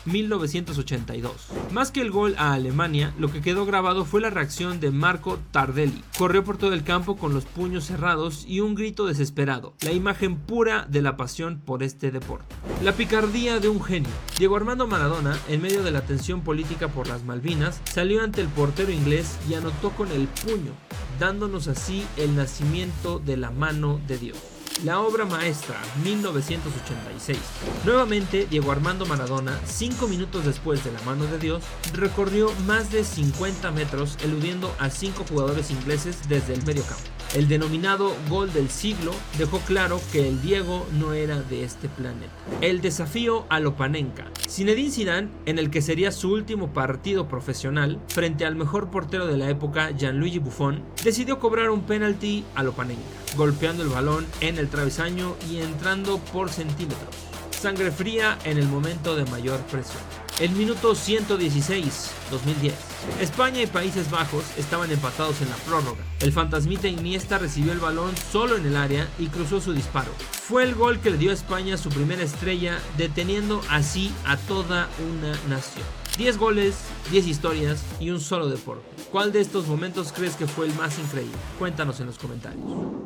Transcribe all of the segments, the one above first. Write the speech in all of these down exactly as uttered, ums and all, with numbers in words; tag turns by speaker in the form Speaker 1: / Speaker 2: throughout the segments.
Speaker 1: mil novecientos ochenta y dos. Más que el gol a Alemania, lo que quedó grabado fue la reacción de Marco Tardelli. Corrió por todo el campo con los puños cerrados y un grito desesperado, la imagen pura de la pasión por este deporte. La picardía de un genio. Diego Armando Maradona, en medio de la tensión política por las Malvinas, salió ante el portero inglés y anotó con el puño, dándonos así el nacimiento de la mano de Dios. La obra maestra, mil novecientos ochenta y seis. Nuevamente, Diego Armando Maradona, cinco minutos después de la mano de Dios, recorrió más de cincuenta metros eludiendo a cinco jugadores ingleses desde el medio campo. El denominado gol del siglo dejó claro que el Diego no era de este planeta. El desafío a Lopanenka. Zinedine Zidane, en el que sería su último partido profesional, frente al mejor portero de la época, Gianluigi Buffon, decidió cobrar un penalti a Lopanenka, golpeando el balón en el travesaño y entrando por centímetros. Sangre fría en el momento de mayor presión. El minuto ciento dieciséis, dos mil diez. España y Países Bajos estaban empatados en la prórroga. El fantasmita Iniesta recibió el balón solo en el área y cruzó su disparo. Fue el gol que le dio a España su primera estrella, deteniendo así a toda una nación. diez goles, diez historias y un solo deporte. ¿Cuál de estos momentos crees que fue el más increíble? Cuéntanos en los comentarios.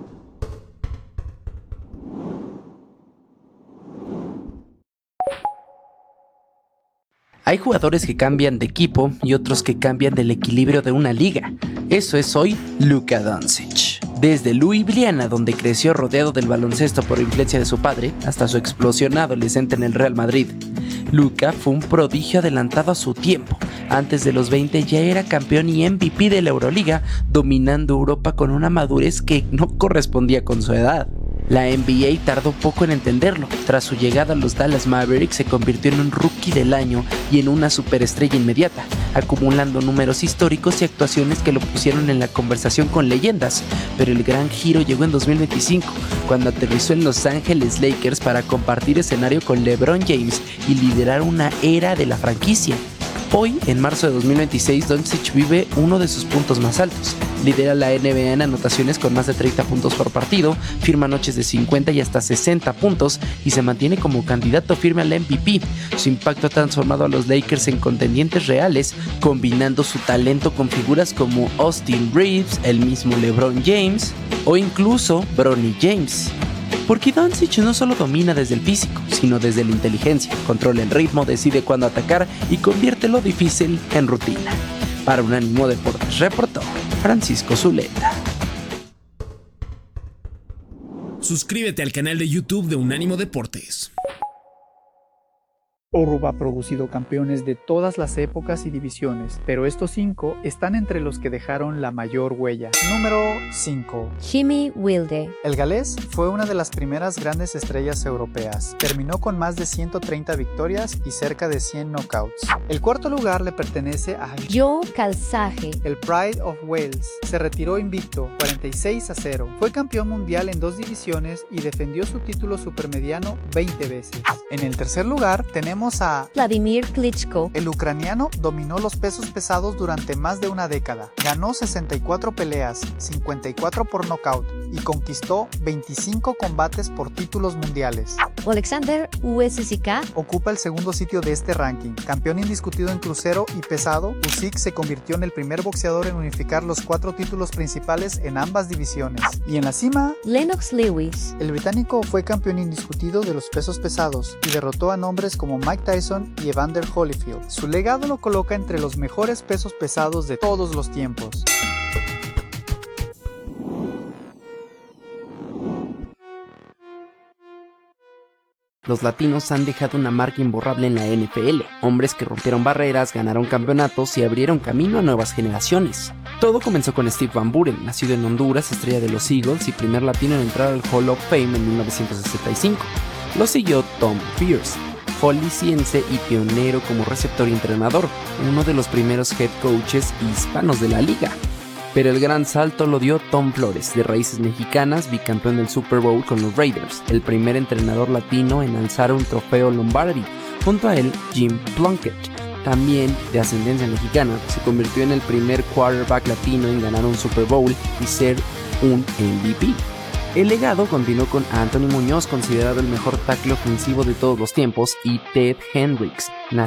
Speaker 2: Hay jugadores que cambian de equipo y otros que cambian del equilibrio de una liga. Eso es hoy Luka Doncic. Desde Ljubljana, donde creció rodeado del baloncesto por influencia de su padre, hasta su explosión adolescente en el Real Madrid, Luka fue un prodigio adelantado a su tiempo. Antes de los veinte ya era campeón y M V P de la Euroliga, dominando Europa con una madurez que no correspondía con su edad. La N B A tardó poco en entenderlo. Tras su llegada a los Dallas Mavericks se convirtió en un rookie del año y en una superestrella inmediata, acumulando números históricos y actuaciones que lo pusieron en la conversación con leyendas. Pero el gran giro llegó en dos mil veinticinco, cuando aterrizó en Los Ángeles Lakers para compartir escenario con LeBron James y liderar una era de la franquicia. Hoy, en marzo de dos mil veintiséis, Doncic vive uno de sus puntos más altos. Lidera la N B A en anotaciones con más de treinta puntos por partido, firma noches de cincuenta y hasta sesenta puntos y se mantiene como candidato firme al M V P. Su impacto ha transformado a los Lakers en contendientes reales, combinando su talento con figuras como Austin Reeves, el mismo LeBron James o incluso Bronny James. Porque Doncic no solo domina desde el físico, sino desde la inteligencia, controla el ritmo, decide cuándo atacar y convierte lo difícil en rutina. Para Unánimo Deportes reportó Francisco Zuleta.
Speaker 3: Suscríbete al canal de YouTube de Unánimo Deportes.
Speaker 4: Orup ha producido campeones de todas las épocas y divisiones, pero estos cinco están entre los que dejaron la mayor huella. Número cinco.
Speaker 5: Jimmy Wilde.
Speaker 4: El galés fue una de las primeras grandes estrellas europeas. Terminó con más de ciento treinta victorias y cerca de cien knockouts. El cuarto lugar le pertenece a
Speaker 5: Joe Calzaghe.
Speaker 4: El Pride of Wales se retiró invicto, cuarenta y seis a cero. Fue campeón mundial en dos divisiones y defendió su título supermediano veinte veces. En el tercer lugar tenemos a
Speaker 5: Vladimir Klitschko.
Speaker 4: El ucraniano dominó los pesos pesados durante más de una década. Ganó sesenta y cuatro peleas, cincuenta y cuatro por nocaut y conquistó veinticinco combates por títulos mundiales.
Speaker 5: Alexander Usyk
Speaker 4: ocupa el segundo sitio de este ranking. Campeón indiscutido en crucero y pesado, Usyk se convirtió en el primer boxeador en unificar los cuatro títulos principales en ambas divisiones. Y en la cima,
Speaker 5: Lennox Lewis.
Speaker 4: El británico fue campeón indiscutido de los pesos pesados y derrotó a nombres como Mike Tyson y Evander Holyfield. Su legado lo coloca entre los mejores pesos pesados de todos los tiempos.
Speaker 2: Los latinos han dejado una marca imborrable en la N F L, hombres que rompieron barreras, ganaron campeonatos y abrieron camino a nuevas generaciones. Todo comenzó con Steve Van Buren, nacido en Honduras, estrella de los Eagles y primer latino en entrar al Hall of Fame en mil novecientos sesenta y cinco. Lo siguió Tom Pierce, jalisciense y pionero como receptor y entrenador, uno de los primeros head coaches hispanos de la liga. Pero el gran salto lo dio Tom Flores, de raíces mexicanas, bicampeón del Super Bowl con los Raiders, el primer entrenador latino en alzar un trofeo Lombardi. Junto a él, Jim Plunkett, también de ascendencia mexicana, se convirtió en el primer quarterback latino en ganar un Super Bowl y ser un M V P. El legado continuó con Anthony Muñoz, considerado el mejor tackle ofensivo de todos los tiempos, y Ted Hendricks,